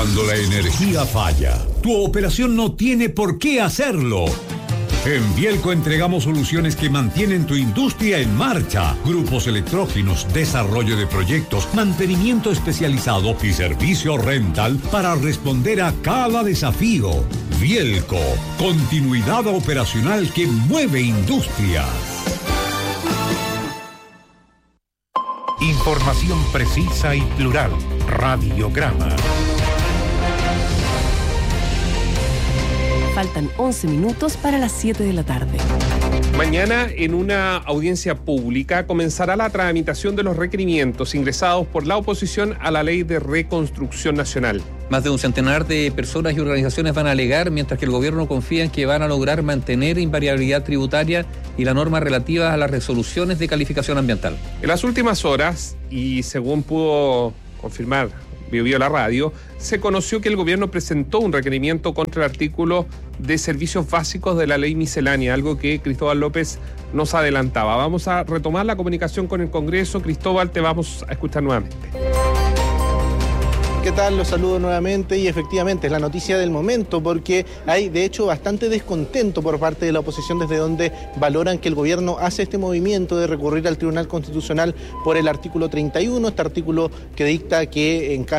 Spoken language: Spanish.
Cuando la energía falla, tu operación no tiene por qué hacerlo. En Bielco entregamos soluciones que mantienen tu industria en marcha. Grupos electrógenos, desarrollo de proyectos, mantenimiento especializado y servicio rental para responder a cada desafío. Bielco, continuidad operacional que mueve industrias. Información precisa y plural. Radiograma. Faltan 11 minutos para las 7 de la tarde. Mañana, en una audiencia pública, comenzará la tramitación de los requerimientos ingresados por la oposición a la Ley de Reconstrucción Nacional. Más de un centenar de personas y organizaciones van a alegar, mientras que el gobierno confía en que van a lograr mantener invariabilidad tributaria y la norma relativa a las resoluciones de calificación ambiental. En las últimas horas, y según pudo confirmar Biobío la radio, se conoció que el gobierno presentó un requerimiento contra el artículo de servicios básicos de la ley miscelánea, algo que Cristóbal López nos adelantaba. Vamos a retomar la comunicación con el Congreso. Cristóbal, te vamos a escuchar nuevamente. ¿Qué tal? Los saludo nuevamente y efectivamente es la noticia del momento porque hay de hecho bastante descontento por parte de la oposición desde donde valoran que el gobierno hace este movimiento de recurrir al Tribunal Constitucional por el artículo 31, este artículo que dicta que en caso